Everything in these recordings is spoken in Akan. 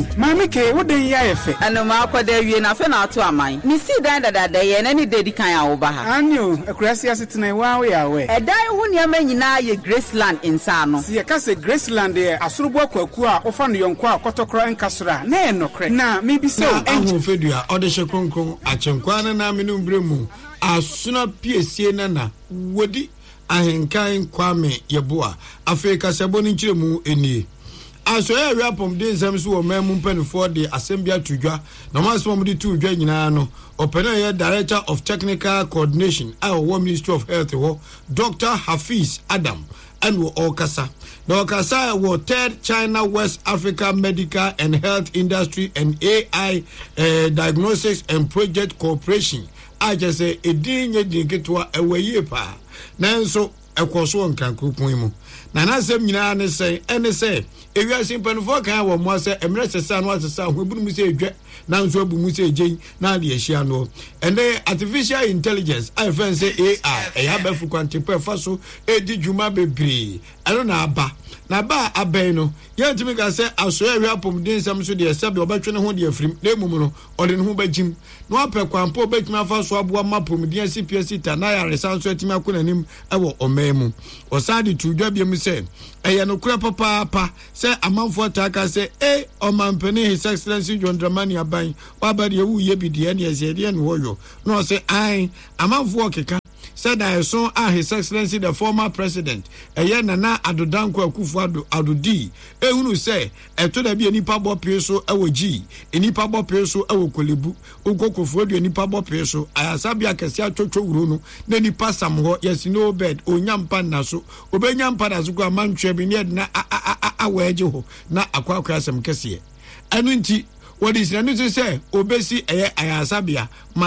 Mami ke wo den ya efe. Ano ma akwada wie na fe na ato aman. Mi si dan dada ye na ni dedi kan a wo ba ha. Anyo, akurasi asetena wa wo ya we. Edan hu niam nyina ye Graceland insa no. Si ye ka se Graceland ye asorobo akwaku a ofa no yonko a kotokro enkasora na e nokre. Na me bi se o enho fedua ode hye kronkron achenkwa na me no bremu asuna piesie na wodi ahenkan kwame yeboa Afrika sebo ni nchiremu enie aso ya wi apom de nsam so wo memu mpanifo de asembia tudwa na maso mo de tudwa nyina no opena ye director of technical coordination our Ministry of Health wo Dr. Hafiz Adam and wo okasa na okasa wo third China West Africa Medical and Health Industry and AI Diagnostics and Project Corporation ajese edinye dinketo ewaye pa nanso ekoso nkankropon mu na nasem nyina ne sei ene sei ewiase mpanfo kan wo mo se emre sesa no asesa ho ebunu mu se edwe nanso abu mu se ejen na de ehia no ene artificial intelligence I fan say AI eya befu kwantepe faso edi djuma bebre eno na aba na ba aben no yantimi ka se aso ya wi apom den sam so de sebe obetwe ne ho de afrim na emum no ode ne ho bajim no apekwanpo betimi afaso aboa mapom den CPS ta na ya resanso atimi akonanim ewo omemu osadi tudwa biem se eye no kura papa se amanfo taka se omampene His Excellency John Dramani Aban wabade ye wuye bidie ne yezede ne woyo no se ai amanfo keka said I saw His Excellency the former president Nana Adodanko Akufo-Addo Adodi ehunu say eto da bi enipa bo peso ewoji enipa bo peso ewokolebu ukokofo enipa bo peso ayasabi akese atwotwo wuro no na nipa samho yes no bed onyampa naso obenyampa naso kwa mantwe bi ne na awaje ho na akwakwa asem kese anu nti what is na no say obesi ayasabia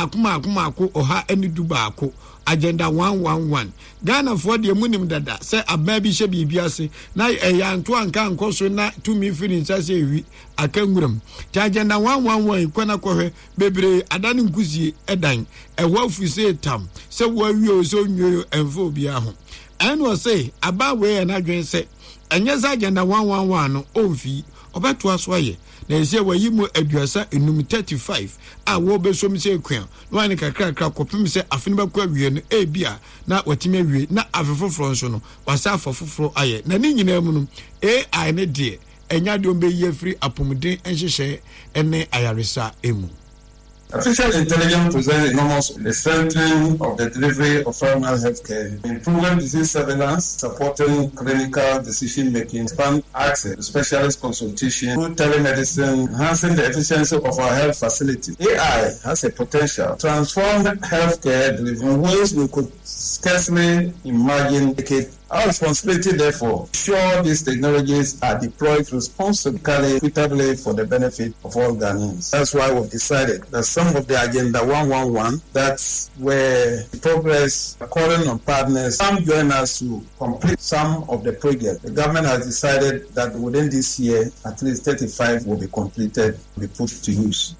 maako oha eni dubaako agenda 111 Ghana for the munim dada say ababi she bibiase na eyanto anka nkoso na tumi firi nsase ewi akanguram ta agenda 111 kwana kohwe bebre adani nkuzie edan ewafu se tam se wawi o so nyoyo enfo bia ho eno say abawe na dwen se enyeza agenda 111 no omfi obeto aso aye na ese wayimu aduasa enum 35 a wo besom se kwan no ane kakra kopim se afini bakwa wie no ebia na watime wie na afefoforo nso no wasa afofoforo aye na ni nyina mu no AI ne de enya de ombe ye free apomuden enhyehyɛ ene ayaresa emu. Artificial intelligence presents enormous the strengthening of the delivery of primary health care, improving disease surveillance, supporting clinical decision-making, expand access to specialist consultation through telemedicine, enhancing the efficiency of our health facilities. AI has a potential to transform healthcare delivery in ways we could scarcely imagine. Our responsibility, therefore, ensure these technologies are deployed responsibly, equitably for the benefit of all Ghanaians. That's why we've decided that some of the Agenda 111 that were in progress, calling on partners, some join us to complete some of the projects. The government has decided that within this year, at least 35 will be completed, will be put to use.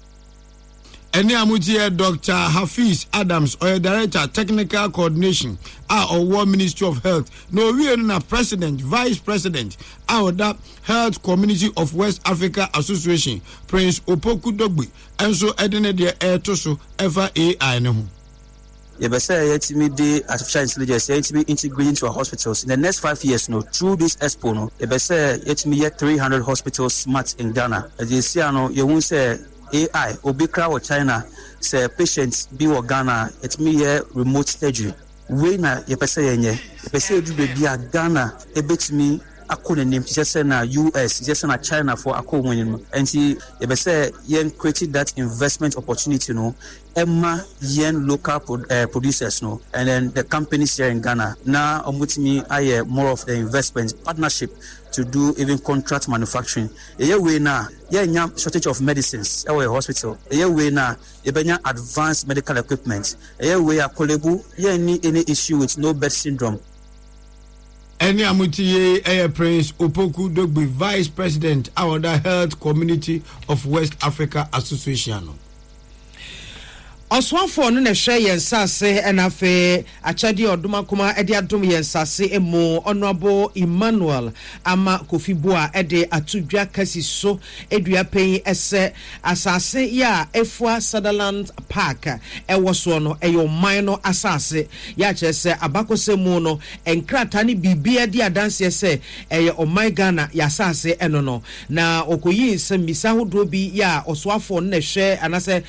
Eni amutie Dr. Hafiz Adams or Director Technical Coordination our Ministry of Health no we na President Vice President our that Health Community of West Africa Association Prince Opoku Dogbe enso edene de etoso ever AI ne ho Yebese yetimi de artificial intelligence yetimi integrate into our hospitals in the next 5 years no through this expo no yebese yetimi yet 300 hospitals smart in Ghana as you see no you won't say AI obikra or China say patients be or Ghana it me remote surgery we na yepese yenye yepese edu be a Ghana ebetimi akone nim just na US just na China for akon enti yebese yen created that investment opportunity no emma yen local producers no and then the companies here in Ghana now omutimi aye more of the investment partnership to do even contract manufacturing. We na nya shortage of medicines our hospital. We na yebenya advanced medical equipment. We are kolebu ni any issue with no bed syndrome. Eni amutiye Prince Opoku Dogbe Vice President our Health Community of West Africa Association. Oswafo no na hwe yensase enafe achadi oduma kuma ede adom yensase emu Honorable Emmanuel ama Kofiboa ede atudwa kasi so edua pen ese asase ya Efua Sutherland Park ewo so no eyo man no asase ya chese abakosemu no enkrata ni bibia di adanse ese eye oman Ghana ya asase eno no na okoyi sembisa hodo bi ya Oswafo no na hwe anase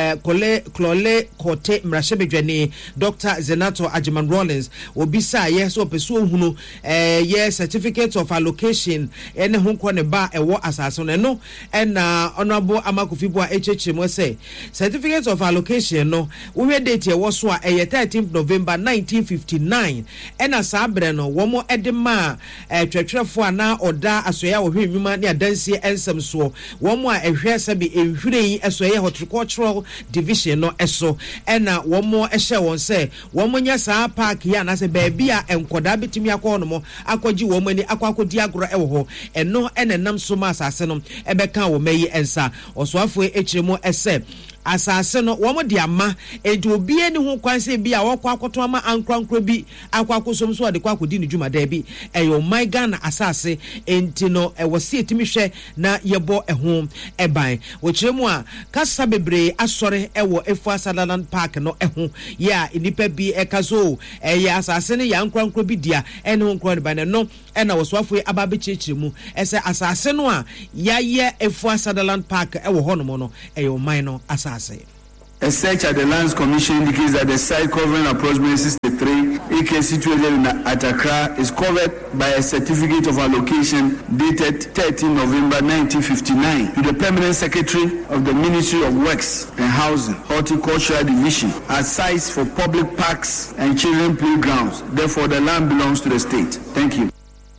Klole Kote Mrashebedwane Dr. Zenato Ajiman Rollins obisa yes opeso hunu yes certificate of allocation ene hunko ne ba ewo asase no na Honorable Amakofiboa HHM say certificate of allocation no we date ewo so a 13th November 1959 ena sabre no womo edema twetwefo ana oda asoya wo hwennwuma ne adansie ensem so womo a ehwe sabe ehwirei asoya horticultural division no eso ena womo ehye won se womo nya saa park ya na se baabi a enkoda betimi akọ no mo akọji womo ani akọakọdi agoro ewo ho eno enenam so ma asase no ebeka wo meyi ensa osoafo echiremo ese asase no womo de ama enti obi ani ho kwanse bi a wokọ akoto ama ankrankro bi akwakosom so ade kwakodi ne dwuma da bi eyo my Ghana asase enti no ewose etimi hwe na yebo eho eban wochiremu a kasa bebre asore ewo Efua Sutherland Park no eho ya inipa bi ekazo eye asase ne ya ankrankro bi dia ene ho nkro ban no ena wosoafo ababe chechiremu ese asase no a yaye Efua Sutherland Park ewo ho no no eyo my no asase. A search at the Lands Commission indicates that the site covering approximately 63 acres situated at Accra is covered by a certificate of allocation dated 13 November 1959 to the Permanent Secretary of the Ministry of Works and Housing, Horticultural Division, as sites for public parks and children playgrounds. Therefore, the land belongs to the state. Thank you.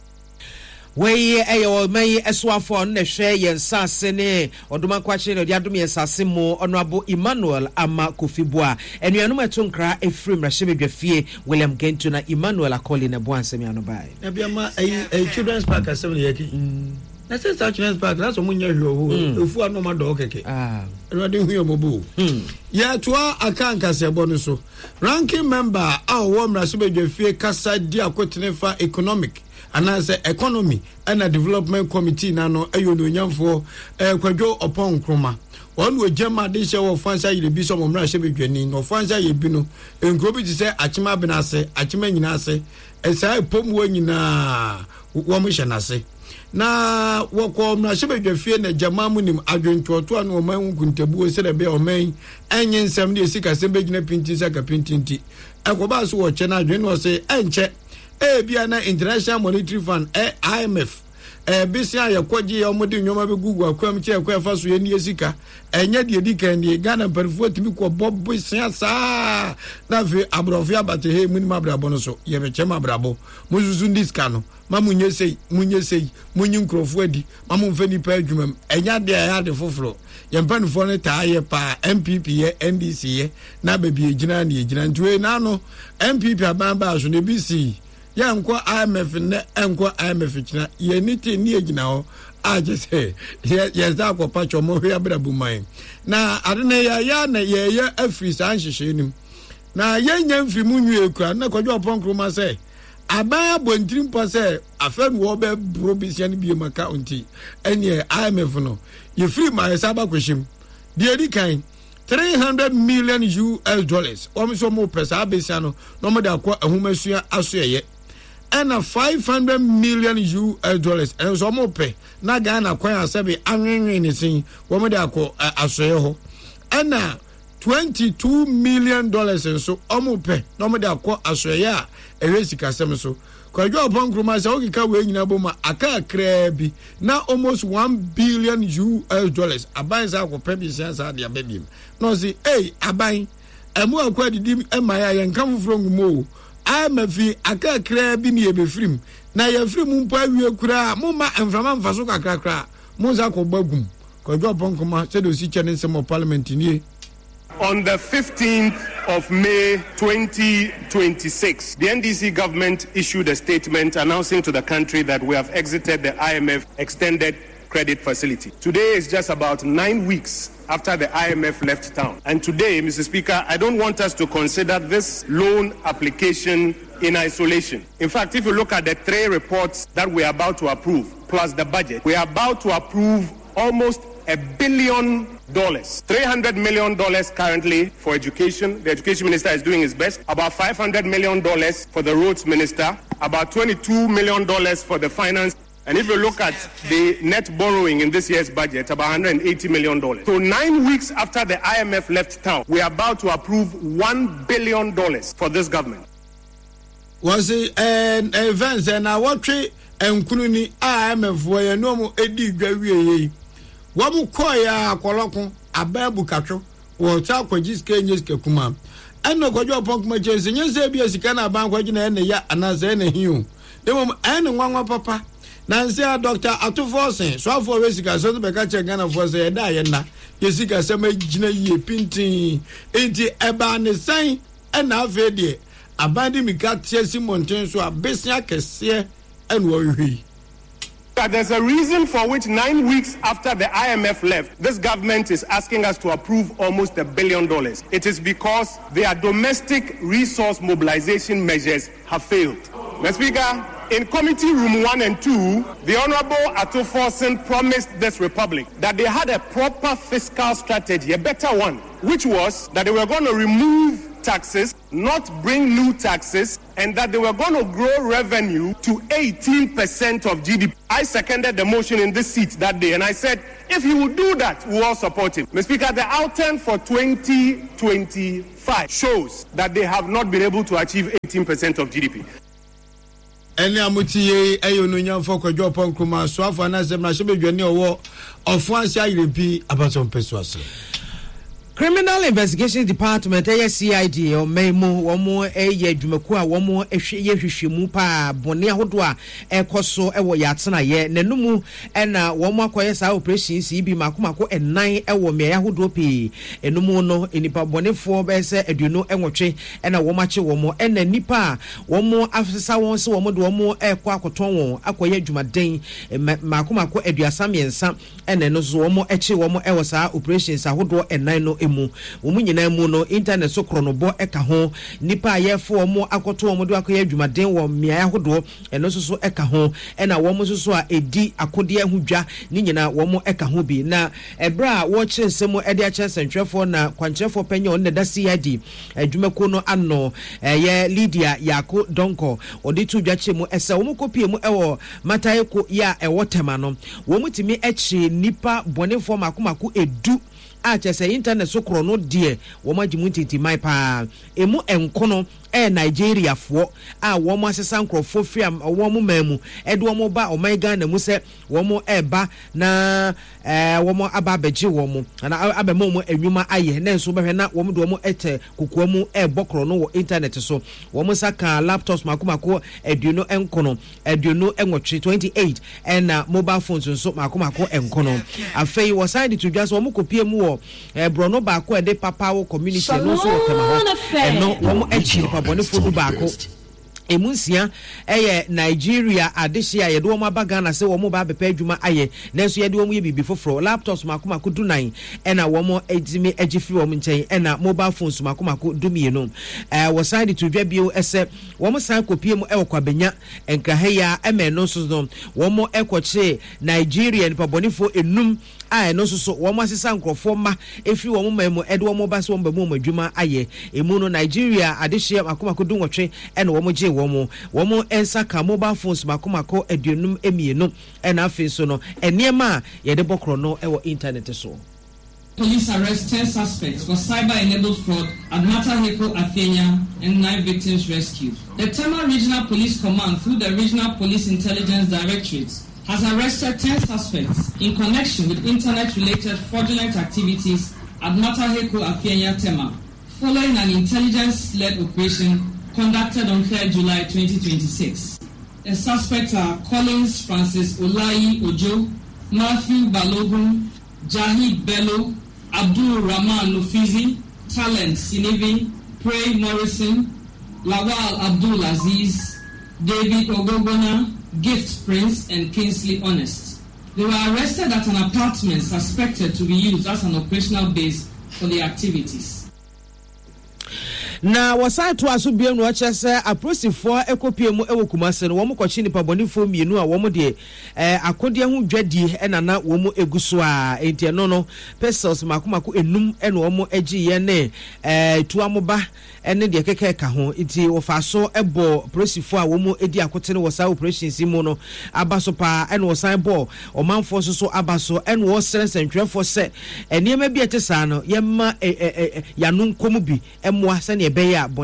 Wey eyo mai eswafo na hwe yensase ne oduma kwache no diadum yensase mo Honorable Emmanuel ama Kofiboa enuanum etonkra efrem Rashebedwafie William Gento na Emmanuel akoli na boansemi anobai na biama children's park assembly yake na say children's park na so munya hwo efu anoma do keke erode hu yomobu ya toa akanka sebo no so ranking member awo Rashebedwafie kasa di akotenefa economic anase economy and a development committee nano ayo no nyamfo kwadwo opon kroma wonu ojema de hye wo fansa yire bi so mo Rashebedwani no fansa ye bi no enkro bi ti se achima benase achima nyina ase esa pomu nyina wo mo hye nase na woko Rashebedwafie na jama munim adwentwoto anu o man kuntabu se de be o man enye nsem de sika se be gina pinti saka pintinti akoba so wo che na adwen no se enche Biana International Monetary Fund IMF bisia yakwaji ya omodi nyoma be gugu akwam che akwa fa so ye ni esika enye de dika ni Ghana perfo timi ko bobo sia sa na fe abrofia abate he munima abrabo no so ye be chema abrabo muzuzu ndiska no mamunye sei munyi nkrofo adi mamu mfa ni pa adwumam enya de ya de foforo ye mpanfo ne taaye pa MPP ye NDC ye na baby ejina na ejina ntwe na no MPP abamba so ne BC ya nkwa IMF ne nkwa IMF china ye niti ni ejina ho aje se ye za kwa pacho mo hwe abrabu man na adene ya na ye afri san hihye nim na ye nya mfi munyu ekura na kwadwo oponkro ma se abaya bontrim po se afen wo be probisian bi maka onti ene IMF no ye free ma saba kweshim de edi kan $300 million US omiso mo pesa abesiano no mo da kwa ahumasua asoye and $500 million US and so mo pe na Ghana kwan asabe anwenwen ni sin wo mo da kwa asoye ho and $22 million so omo pe no mo da kwa asoye a ewesika sem so kwadwo oponkroma se okika we nyina boma aka krabi na almost $1 billion US abanza akopɛ bi sensa de ababim no si aban emu akwa didim emaya yenka foforo ngumo amafi aka krabi ne yebefrim na yefrim mpa wie kura mumma emframa mfaso kakrakra munza ko bagum kwadwo oponkroma se do si chene nsemo parliament nie. On the 15th of May 2026, the NDC government issued a statement announcing to the country that we have exited the IMF Extended credit facility. Today is just about 9 weeks after the IMF left town. And today, Mr. Speaker, I don't want us to consider this loan application in isolation. In fact, if you look at the 3 reports that we are about to approve, plus the budget, we are about to approve almost $1 billion, $300 million currently for education. The education minister is doing his best. About $500 million for the roads minister. About $22 million for the finance. And if you look at the net borrowing in this year's budget, about $180 million. So 9 weeks after the IMF left town, we are about to approve $1 billion for this government. Was it an event and I watch it and Kununi IMF where no more Eddie Gavier. Wamu koya koloko ababu katro wo ta kwajis kenyes kekuma eno kojo pok ma chese nyese bia sika na ban kwaji na ene ya anaze ene hiu demo ene nwanwa papa na nse a Dr. Atufosen so afọ we sika so be ka che Ghana for say da ye na yesika se ma gina yie pintin enti eba ne san ena afa de abandi mika tiesi monten so abesia kese enwo hwi. There's a reason for which 9 weeks after the IMF left, this government is asking us to approve almost $1 billion. It is because their domestic resource mobilization measures have failed. Mr. Speaker, in Committee Room 1 and 2, the Honorable Atufosen promised this republic that they had a proper fiscal strategy, a better one, which was that they were going to remove taxes, not bring new taxes, and that they were going to grow revenue to 18% of GDP. I seconded the motion in this seat that day, and I said, if he would do that, we'll all support him. Mr. Speaker, the outturn for 2025 shows that they have not been able to achieve 18% of GDP. Eni amutiye ayo no nyamfo kwadwo ponkruma so afọ na semna shebedwane owo ofo ansia yirepi abaton pesuase. Criminal Investigation Department CID o memo womo adwumaku a womo hwehwemu pa bone ahodo a ekoso ewo yatena ye nanumu na womo akoye sa operations bi makomako enan ewo me ahodo pe enumu no enipa bonefo be se aduno enwotwe na womo ache womo na nipa womo afisa won se womo de womo ekọ akoton won akoye adwumaden makomako aduasa miensa na no so womo eche womo ewo sa operations ahodo enan no Womu nyina mu no internet so kronobo eka ho nipa ayefo mo akoto mo do akoye adwumaden wo mia ahodo eno so eka ho na wo mo so a edi akode ahudwa ni nyina wo mo eka ho bi na ebra wo kyensemo ede a kyensentwefo na kwankyefo panyo on da CID adwumako no ano ye Lydia Yako Donko odi tu dwachemu ese wo mo kopie mu ewo matayeko ya ewo tema no wo mutimi echi nipa bonefo makomako edu achese internet so krono die wo magimu titi pa emu enkono Nigeria fo a wo mo asesa nkrofo fiam wo mo mamu ede wo mo ba o my Ghana mu se wo mo eba na wo mo aba beji wo mo na abemo mo enwuma aye na nso behwe na wo mo do mo ete kokoa mu ebokro no wo internet so wo mo saka laptops makomako eduno enkono eduno enwotwe 28 na mobile phones nso makomako enkono afei wo side to just wo mo kopie mu wo brono ba ko ede papa wo community no so wo tema ho no wo mo echi bone fodu baako emunsia Nigeria adehia ye do mo abagana se wo mo ba bepa adwuma aye nanso ye de wo mo ye bibi foforo laptops makomako dunan na wo mo edimi agifiri wo mo nchen na mobile phones makomako dumie no wo side to dwa bio ese wo mo san kopie mu kwabenya enkraheya no so no wo mo ekoche Nigeria nipa bonifo enum no so wo mo asesa nkrofo ma efiri wo mo mamu ede wo mo ba se wo ba mu adwuma aye emu no Nigeria adehia makomako dunwotwe na wo mo je wo mo ensaka mobile phones makomako aduonum emienu na afi so no eniema ye de bokro no ewo internet so. Police arrest 10 suspects for cyber-enabled fraud at Mataheko, Athenia, and 9 victims rescued. The Tema Regional Police Command, through the Regional Police Intelligence Directorate, has arrested 10 suspects in connection with internet-related fraudulent activities at Mataheko, Athenia, Tema, following an intelligence-led operation conducted on 3rd July 2026. The suspects are Collins Francis Olayi Ojo, Matthew Balogun, Jahid Bello, Abdul Rahman Nufizi, Talent Sinivi, Prey Morrison, Lawal Abdul Aziz, David Ogogona, Gift Prince, and Kingsley Honest. They were arrested at an apartment suspected to be used as an operational base for the activities. Na wasan to aso biem no akyɛ sɛ aprosifo ekopie mu ewo kumase no wɔn kɔkye nipa bɔnefo mienu a wɔn de akode ho dwadie ɛnana wɔn eguso a enti no pesos makomako enum ɛna wɔn agye yɛ ne tuamoba ɛne de keke ka ho enti wɔfa so ɛbɔ aprosifo a wɔn edi akote no wɔsa operations mu no abaso pa ɛna wɔsan bɔ ɔmanfo so abaso ɛna wɔsrɛ sɛntwɛfo sɛ nneɛma bi ɛte saa no yɛma yanu nkomu bi ɛmoa sɛ The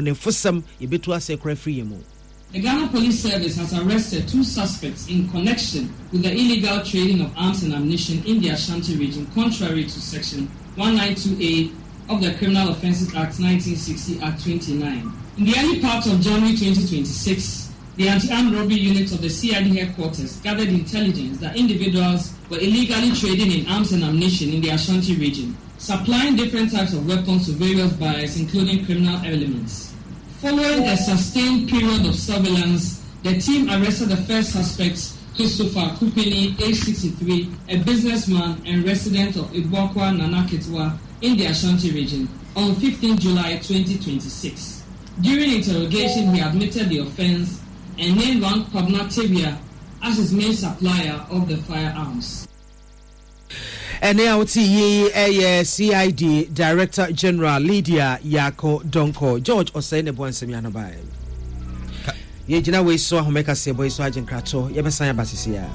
Ghana Police Service has arrested 2 suspects in connection with the illegal trading of arms and ammunition in the Ashanti region, contrary to Section 192A of the Criminal Offences Act 1960 Act 29. In the early part of January 2026, the anti-armed robbery unit of the CID headquarters gathered intelligence that individuals were illegally trading in arms and ammunition in the Ashanti region, supplying different types of weapons to various buyers, including criminal elements. Following a sustained period of surveillance, the team arrested the first suspect, Christopher Kupini, age 63, a businessman and resident of Ibwakwa, Nanaketwa, in the Ashanti region, on 15 July 2026. During interrogation, he admitted the offense and named one Kwabna Tebia as his main supplier of the firearms. And now CID Director General Lydia Yako Donko George Osene Bonsemiano Bay. Ye jina we so homeka se boy so agent krato ye besan abasisia.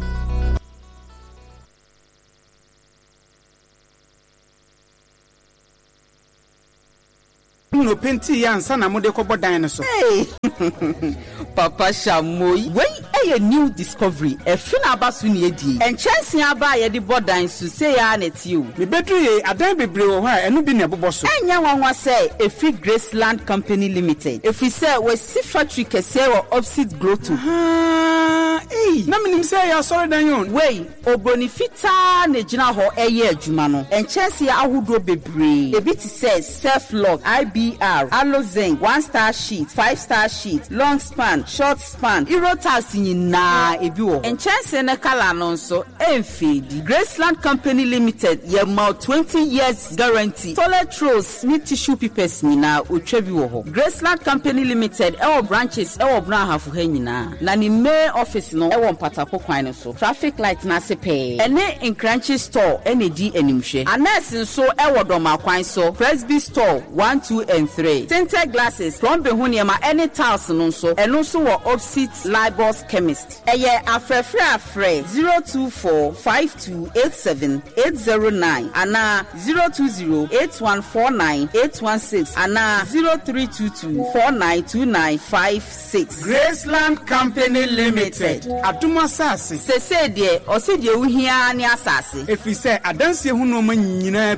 No penti yansa na mode ko bodan so. Hey. Papa Shamoy, wey a new discovery. E fina abasu ni edi. En chance aba ye di bodan so say ya net you. Me bedu ye adan bebre wo ha enu bi na bobo so. Enya wanwa say Efi Graceland Company Limited. Efi say we si factory kese wo opposite grow to. Eh, na minim say ya sorry dan yon. Wey, obroni fita na gina ho eye adwuma no. En chance ya ahodo bebre. Ebi ti say self lock, IBR, Alozen, 1-star sheet, 5-star sheet, long span, short span, Erotas nyina ebi wo. En chance na kala no so enfedi. Graceland Company Limited ye ma 20 years guarantee. Toilet rolls ni tissue papers nyina otwa bi wo ho. Graceland Company Limited our branches our bran hafu ha nyina. Na ni main office no ewo mpatako kwan no so. Traffic light na sepe. Ene in Crunchy store ene di animhwe. Anes nso ewo doma kwan so. Presby store 1, 2 and 3. Tinted glasses from behuniema any tiles no so. Eno so wo opposite Libos Chemist. Eye afrefre 0245287 ana 0208149 ana 0322492956. Graceland Company Limited. Aduma sase. Sese de o se de uhia ni asase. Efi se adanse hu no ma nyina